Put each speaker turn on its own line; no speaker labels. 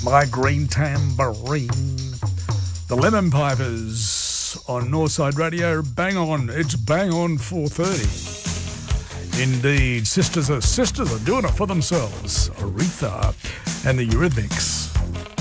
My Green Tambourine. The Lemon Pipers on Northside Radio. Bang on. It's bang on 4:30. Indeed. Sisters are doing it for themselves. Aretha and the Eurythmics.